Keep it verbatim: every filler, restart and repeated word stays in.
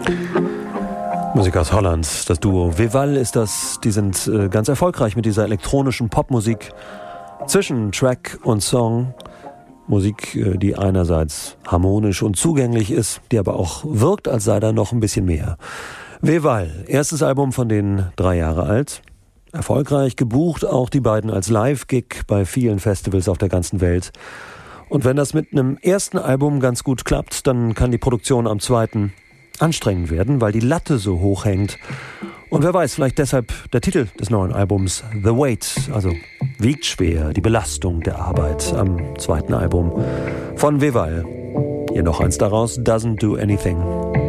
Musik aus Holland, das Duo Vival ist das. Die sind äh, ganz erfolgreich mit dieser elektronischen Popmusik zwischen Track und Song. Musik, äh, die einerseits harmonisch und zugänglich ist, die aber auch wirkt, als sei da noch ein bisschen mehr. Vival, erstes Album von denen, drei Jahre alt. Erfolgreich gebucht, auch die beiden als Live-Gig bei vielen Festivals auf der ganzen Welt. Und wenn das mit einem ersten Album ganz gut klappt, dann kann die Produktion am zweiten anstrengend werden, weil die Latte so hoch hängt. Und wer weiß, vielleicht deshalb der Titel des neuen Albums, The Weight, also wiegt schwer, die Belastung der Arbeit am zweiten Album von Vival. Hier noch eins daraus, Doesn't Do Anything.